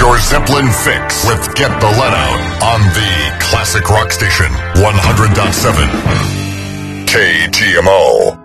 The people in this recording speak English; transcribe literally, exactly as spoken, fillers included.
your Zeppelin fix with Get the Let Out on the Classic Rock Station one hundred point seven K T M O.